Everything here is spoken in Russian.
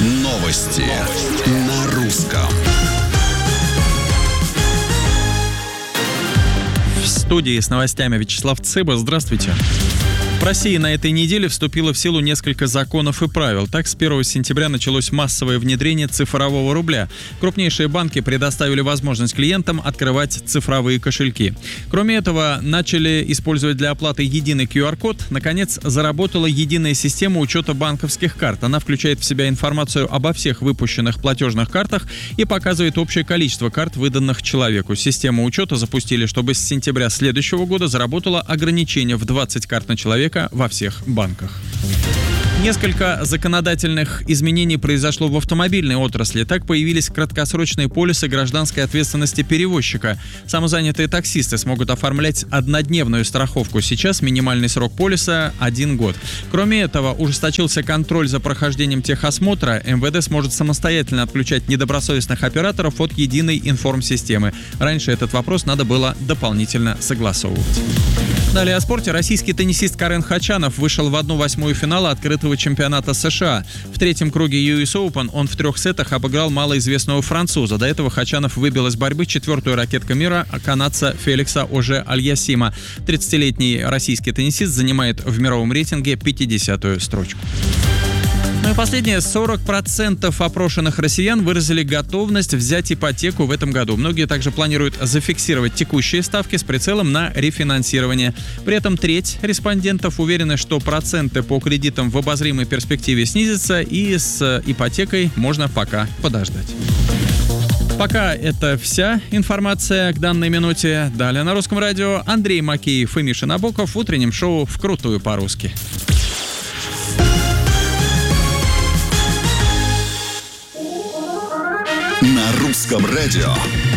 Новости на русском. В студии с новостями Вячеслав Цыба. Здравствуйте. В России на этой неделе вступило в силу несколько законов и правил. Так, с 1 сентября началось массовое внедрение цифрового рубля. Крупнейшие банки предоставили возможность клиентам открывать цифровые кошельки. Кроме этого, начали использовать для оплаты единый QR-код. Наконец, заработала единая система учета банковских карт. Она включает в себя информацию обо всех выпущенных платежных картах и показывает общее количество карт, выданных человеку. Систему учета запустили, чтобы с сентября следующего года заработало ограничение в 20 карт на человека во всех банках. Несколько законодательных изменений произошло в автомобильной отрасли. Так появились краткосрочные полисы гражданской ответственности перевозчика. Самозанятые таксисты смогут оформлять однодневную страховку. Сейчас минимальный срок полиса – 1 год. Кроме этого, ужесточился контроль за прохождением техосмотра. МВД сможет самостоятельно отключать недобросовестных операторов от единой информсистемы. Раньше этот вопрос надо было дополнительно согласовывать. Далее о спорте. Российский теннисист Карен Хачанов вышел в 1/8 финала открытого чемпионата США. В третьем круге US Open он в 3 сетах обыграл малоизвестного француза. До этого Хачанов выбил из борьбы 4-ю ракетку мира канадца Феликса Оже-Альясима. 30-летний российский теннисист занимает в мировом рейтинге 50-ю строчку. Ну и последнее. 40% опрошенных россиян выразили готовность взять ипотеку в этом году. Многие также планируют зафиксировать текущие ставки с прицелом на рефинансирование. При этом треть респондентов уверены, что проценты по кредитам в обозримой перспективе снизятся, и с ипотекой можно пока подождать. Пока это вся информация к данной минуте. Далее на Русском радио Андрей Макеев и Миша Набоков в утреннем шоу «Вкрутую по-русски». На Русском радио